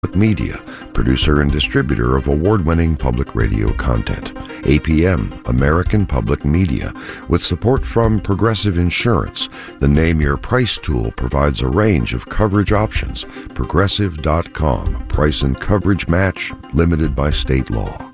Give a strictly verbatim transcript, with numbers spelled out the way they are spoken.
Media, producer and distributor of award-winning public radio content. A P M, American Public Media, with support from Progressive Insurance. The Name Your Price tool provides a range of coverage options. Progressive dot com. Price and coverage match limited by state law.